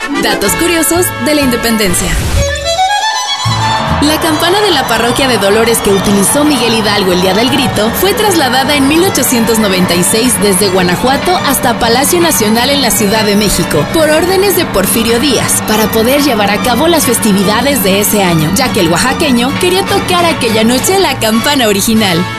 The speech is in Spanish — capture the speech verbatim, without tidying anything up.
Datos curiosos de la independencia. La campana de la parroquia de Dolores que utilizó Miguel Hidalgo el día del grito fue trasladada en mil ochocientos noventa y seis desde Guanajuato hasta Palacio Nacional en la Ciudad de México, por órdenes de Porfirio Díaz, para poder llevar a cabo las festividades de ese año, ya que el oaxaqueño quería tocar aquella noche la campana original.